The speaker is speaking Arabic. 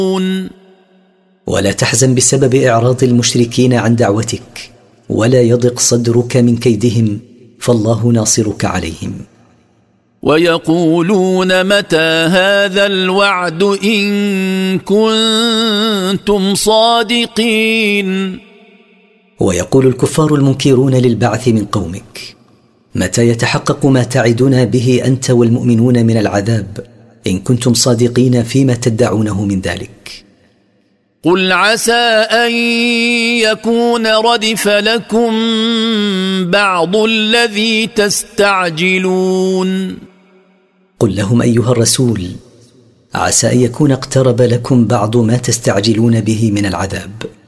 ولا تحزن بسبب إعراض المشركين عن دعوتك، ولا يضق صدرك من كيدهم، فالله ناصرك عليهم. ويقولون متى هذا الوعد إن كنتم صادقين. ويقول الكفار المنكرون للبعث من قومك: متى يتحقق ما تعدنا به أنت والمؤمنون من العذاب إن كنتم صادقين فيما تدعونه من ذلك؟ قل عسى أن يكون ردف لكم بعض الذي تستعجلون. قل لهم أيها الرسول: عسى أن يكون اقترب لكم بعض ما تستعجلون به من العذاب.